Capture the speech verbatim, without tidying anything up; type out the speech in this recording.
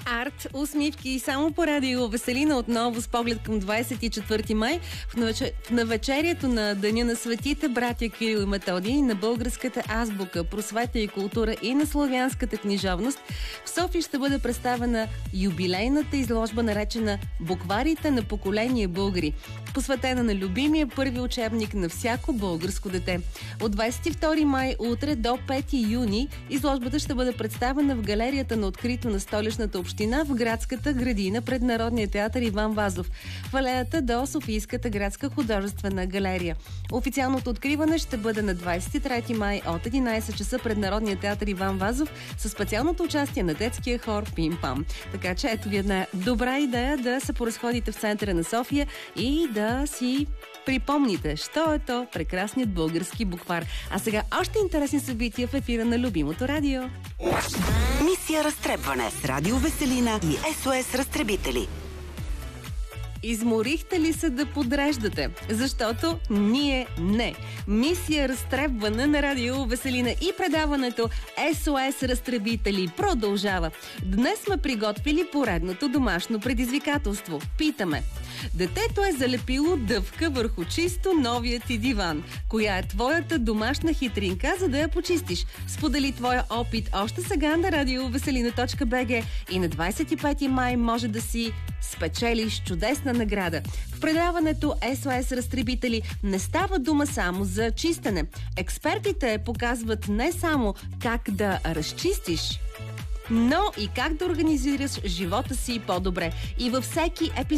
Арт, усмивки и само по радио Веселина отново с поглед към двадесет и четвърти май в, навече... в навечерието на Деня на светите братя Кирил и Методий, на българската азбука, просвета и култура и на славянската книжовност. В София ще бъде представена юбилейната изложба, наречена "Букварите на поколение българи", посветена на любимия първи учебник на всяко българско дете. От двадесет и втори май утре до пети юни изложбата ще бъде представена в галерията на открито на Столичната община в градската градина пред Народния театър Иван Вазов, в алеята до Софийската градска художествена галерия. Официалното откриване ще бъде на двадесет и трети май от единадесет часа пред Народния театър Иван Вазов със специалното участие на детския хор Пим-Пам. Така че ето ви една добра идея да се поразходите в центъра на София и да си припомните, що е то прекрасният български буквар. А сега още интересни събития в ефира на любимото радио. Мисия разтребване с Радио Веселина и Ес О Ес разтребители. Изморихте ли се да подреждате? Защото ние не. Мисия разтребване на Радио Веселина и предаването Ес О Ес разтребители продължава. Днес сме приготвили поредното домашно предизвикателство. Питаме: детето е залепило дъвка върху чисто новия ти диван. Коя е твоята домашна хитринка, за да я почистиш? Сподели твоя опит още сега на радиовеселина точка би джи и на двадесет и пети май може да си спечелиш чудесна награда. В предаването Ес О Ес разтребители не става дума само за чистене. Експертите показват не само как да разчистиш, но и как да организираш живота си по-добре. И във всеки епизод